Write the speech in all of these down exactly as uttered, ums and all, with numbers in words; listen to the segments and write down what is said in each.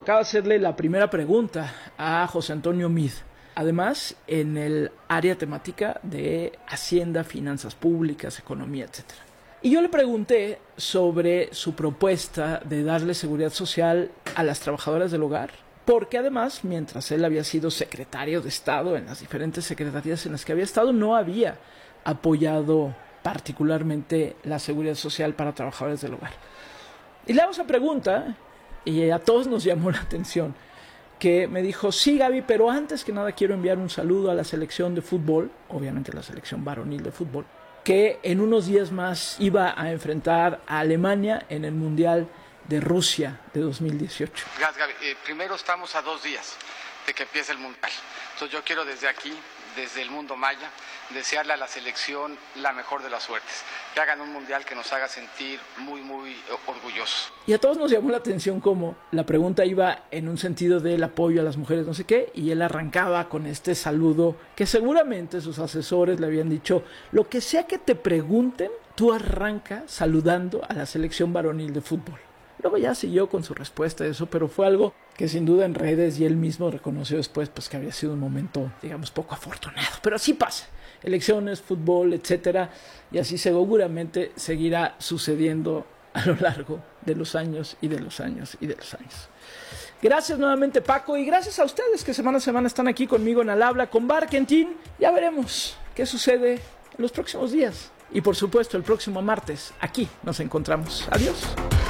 tocaba hacerle la primera pregunta a José Antonio Meade. Además, en el área temática de Hacienda, Finanzas Públicas, Economía, etcétera. Y yo le pregunté sobre su propuesta de darle seguridad social a las trabajadoras del hogar, porque además, mientras él había sido secretario de Estado en las diferentes secretarías en las que había estado, no había apoyado particularmente la seguridad social para trabajadores del hogar. Y le hago esa pregunta, y a todos nos llamó la atención, que me dijo, sí Gaby, pero antes que nada quiero enviar un saludo a la selección de fútbol, obviamente la selección varonil de fútbol, que en unos días más iba a enfrentar a Alemania en el Mundial de Rusia de dos mil dieciocho. Gracias, Gaby. Eh, primero estamos a dos días de que empiece el Mundial. Entonces yo quiero desde aquí, desde el mundo maya, desearle a la selección la mejor de las suertes. Que hagan un Mundial que nos haga sentir muy, muy orgullosos. Y a todos nos llamó la atención cómo la pregunta iba en un sentido del apoyo a las mujeres, no sé qué, y él arrancaba con este saludo que seguramente sus asesores le habían dicho, lo que sea que te pregunten, tú arranca saludando a la selección varonil de fútbol. Luego ya siguió con su respuesta a eso, pero fue algo que sin duda en redes y él mismo reconoció después pues que había sido un momento, digamos, poco afortunado. Pero así pasa. Elecciones, fútbol, etcétera, y así seguramente seguirá sucediendo a lo largo de los años y de los años y de los años. Gracias nuevamente, Paco, y gracias a ustedes que semana a semana están aquí conmigo en Al Habla con Barkentin. Ya veremos qué sucede en los próximos días. Y por supuesto, el próximo martes, aquí nos encontramos. Adiós.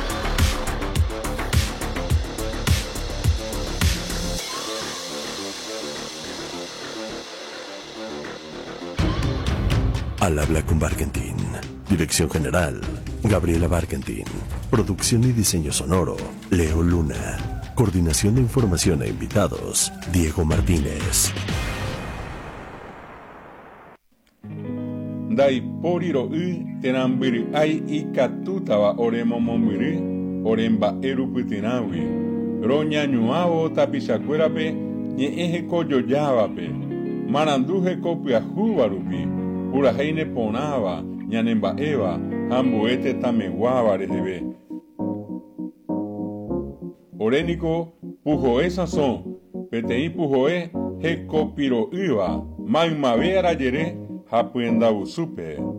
Al Habla con Barkentin. Dirección General, Gabriela Barkentin. Producción y diseño sonoro, Leo Luna. Coordinación de información e invitados, Diego Martínez. Dai poriro y tenambiri ai y katutaba oremo momiri, oremba erupitinawi. Roña ñuavo tapisacuerape, ñe eje coyoyabape. Maranduje copia jubarupi. Uraheine ponaba, ñanemba eva, hambuete tameguaba rehebe. Orénico, pujoe sazón, petei pujoe, jecopiro iba, magmavera yere, hapuenda usupe.